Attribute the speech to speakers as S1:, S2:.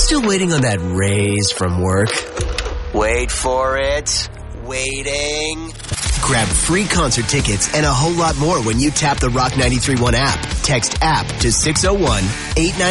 S1: still waiting on that raise from work? Wait for it. Waiting. Grab free concert tickets and a whole lot more when you tap the Rock 93.1 app. Text app to 601-890